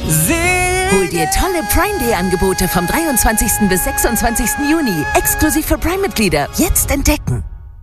Hol dir tolle Prime Day Angebote vom 23. bis 26. Juni. Exklusiv für Prime-Mitglieder. Jetzt entdecken.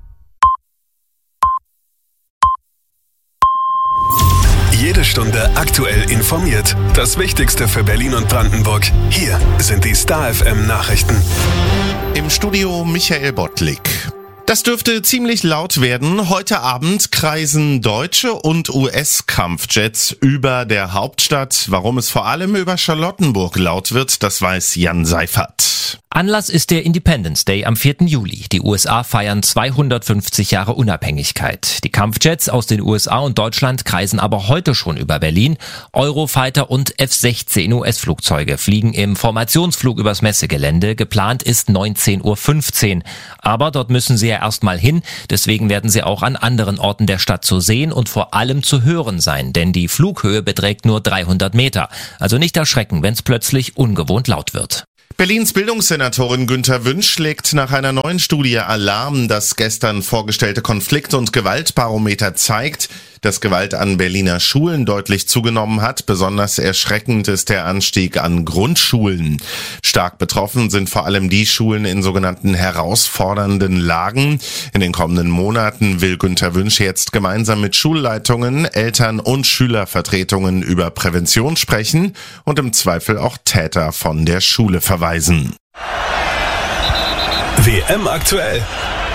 Jede Stunde aktuell informiert. Das Wichtigste für Berlin und Brandenburg. Hier sind die Star FM Nachrichten. Im Studio Michael Bottlik. Das dürfte ziemlich laut werden. Heute Abend kreisen deutsche und US-Kampfjets über der Hauptstadt. Warum es vor allem über Charlottenburg laut wird, das weiß Jan Seifert. Anlass ist der Independence Day am 4. Juli. Die USA feiern 250 Jahre Unabhängigkeit. Die Kampfjets aus den USA und Deutschland kreisen aber heute schon über Berlin. Eurofighter und F-16 US-Flugzeuge fliegen im Formationsflug übers Messegelände. Geplant ist 19:15 Uhr. Aber dort müssen sie ja erstmal hin. Deswegen werden sie auch an anderen Orten der Stadt zu sehen und vor allem zu hören sein. Denn die Flughöhe beträgt nur 300 Meter. Also nicht erschrecken, wenn es plötzlich ungewohnt laut wird. Berlins Bildungssenatorin Günther Wünsch schlägt nach einer neuen Studie Alarm. Das gestern vorgestellte Konflikt- und Gewaltbarometer zeigt, dass Gewalt an Berliner Schulen deutlich zugenommen hat. Besonders erschreckend ist der Anstieg an Grundschulen. Stark betroffen sind vor allem die Schulen in sogenannten herausfordernden Lagen. In den kommenden Monaten will Günther Wünsch jetzt gemeinsam mit Schulleitungen, Eltern und Schülervertretungen über Prävention sprechen und im Zweifel auch Täter von der Schule verweisen. WM aktuell.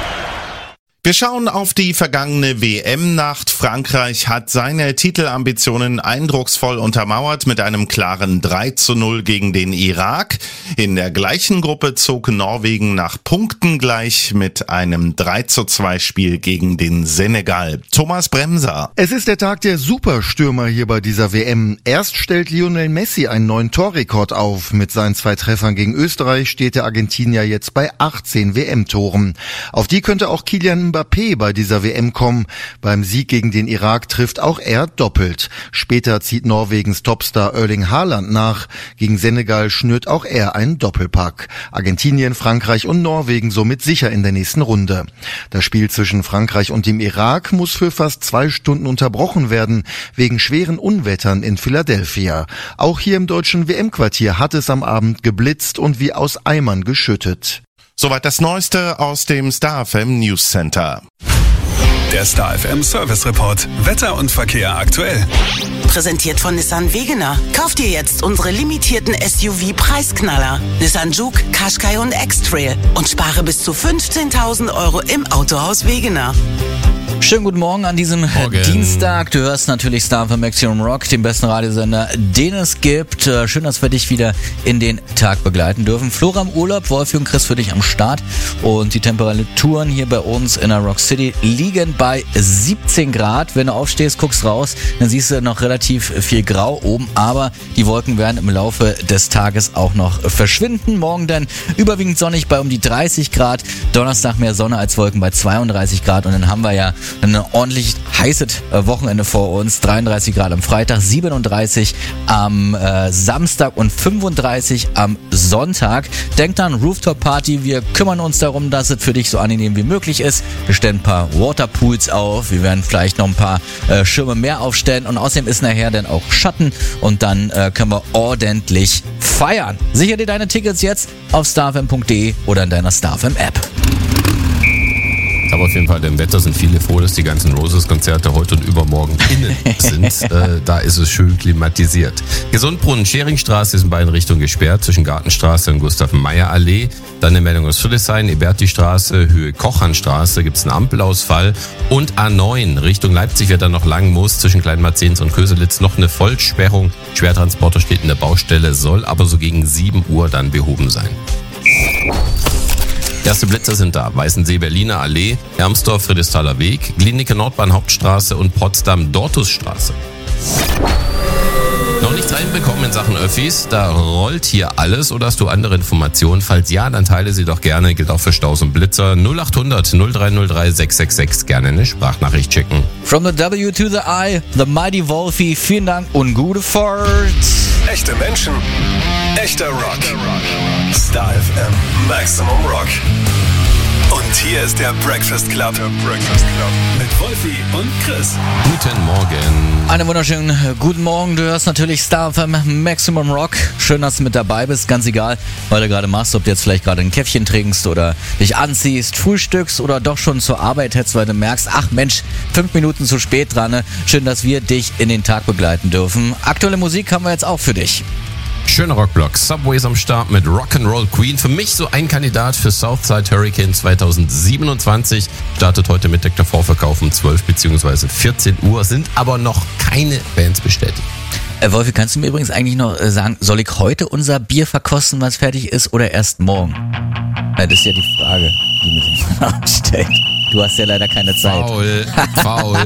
Wir schauen auf die vergangene WM-Nacht. Frankreich hat seine Titelambitionen eindrucksvoll untermauert mit einem klaren 3:0 gegen den Irak. In der gleichen Gruppe zog Norwegen nach Punkten gleich mit einem 3:2 Spiel gegen den Senegal. Thomas Bremser. Es ist der Tag der Superstürmer hier bei dieser WM. Erst stellt Lionel Messi einen neuen Torrekord auf. Mit seinen 2 Treffern gegen Österreich steht der Argentinier jetzt bei 18 WM-Toren. Auf die könnte auch Kylian Mbappé bei dieser WM kommen. Beim Sieg gegen den Irak trifft auch er doppelt. Später zieht Norwegens Topstar Erling Haaland nach. Gegen Senegal schnürt auch er einen Doppelpack. Argentinien, Frankreich und Norwegen somit sicher in der nächsten Runde. Das Spiel zwischen Frankreich und dem Irak muss für fast 2 Stunden unterbrochen werden, wegen schweren Unwettern in Philadelphia. Auch hier im deutschen WM-Quartier hat es am Abend geblitzt und wie aus Eimern geschüttet. Soweit das Neueste aus dem Star FM News Center. Der Star FM Service Report. Wetter und Verkehr aktuell. Präsentiert von Nissan Wegener. Kauft ihr jetzt unsere limitierten SUV-Preisknaller. Nissan Juke, Qashqai und X-Trail. Und spare bis zu 15.000 € im Autohaus Wegener. Schönen guten Morgen an diesem Dienstag. Du hörst natürlich Star FM Maximum Rock, den besten Radiosender, den es gibt. Schön, dass wir dich wieder in den Tag begleiten dürfen. Flora im Urlaub, Wolfi und Chris für dich am Start. Und die Temperaturen hier bei uns in der Rock City liegen bei 17 Grad. Wenn du aufstehst, guckst raus, dann siehst du noch relativ viel Grau oben. Aber die Wolken werden im Laufe des Tages auch noch verschwinden. Morgen dann überwiegend sonnig bei um die 30 Grad. Donnerstag mehr Sonne als Wolken bei 32 Grad. Und dann haben wir ja eine ordentlich heißes Wochenende vor uns. 33 Grad am Freitag, 37 am Samstag und 35 am Sonntag. Denk dann, Rooftop Party. Wir kümmern uns darum, dass es für dich so angenehm wie möglich ist. Wir stellen ein paar Waterpools auf. Wir werden vielleicht noch ein paar Schirme mehr aufstellen. Und außerdem ist nachher dann auch Schatten. Und dann können wir ordentlich feiern. Sicher dir deine Tickets jetzt auf starfm.de oder in deiner StarFM App. Aber auf jeden Fall, im Wetter sind viele froh, dass die ganzen Roses-Konzerte heute und übermorgen innen sind. Da ist es schön klimatisiert. Gesundbrunnen-Scheringstraße ist in beiden Richtungen gesperrt, zwischen Gartenstraße und Gustav-Meyer-Allee. Dann eine Meldung aus Friedrichshain, Eberti-Straße, Höhe Kochernstraße gibt es einen Ampelausfall. Und A9 Richtung Leipzig, wer dann noch lang muss, zwischen Kleinmarzens und Köselitz noch eine Vollsperrung. Schwertransporter steht in der Baustelle, soll aber so gegen 7 Uhr dann behoben sein. Erste Blitzer sind da. Weißensee, Berliner Allee, Ermsdorf, Friedrichsthaler Weg, Glienicke Nordbahn Hauptstraße und Potsdam Dortusstraße. Noch nichts reinbekommen in Sachen Öffis? Da rollt hier alles oder hast du andere Informationen? Falls ja, dann teile sie doch gerne. Gilt auch für Staus und Blitzer. 0800 0303 666. Gerne eine Sprachnachricht schicken. From the W to the I, the mighty Wolfie. Vielen Dank und gute Fahrt. Echte Menschen, echter Rock. Star FM Maximum Rock. Und hier ist der Breakfast Club. Mit Wolfi und Chris. Guten Morgen. Einen wunderschönen guten Morgen. Du hörst natürlich Star FM Maximum Rock. Schön, dass du mit dabei bist. Ganz egal, weil du gerade machst, ob du jetzt vielleicht gerade ein Käffchen trinkst oder dich anziehst, frühstückst oder doch schon zur Arbeit hetzt, weil du merkst, ach Mensch, 5 Minuten zu spät dran. Ne? Schön, dass wir dich in den Tag begleiten dürfen. Aktuelle Musik haben wir jetzt auch für dich. Schöner Rockblock. Subways am Start mit Rock'n'Roll Queen. Für mich so ein Kandidat für Southside Hurricane 2027. Startet heute Mittag der Vorverkauf um 12 bzw. 14 Uhr. Sind aber noch keine Bands bestätigt. Wolfi, kannst du mir übrigens eigentlich noch sagen, soll ich heute unser Bier verkosten, was fertig ist, oder erst morgen? Das ist ja die Frage, die man sich stellt. Du hast ja leider keine Zeit. Faul.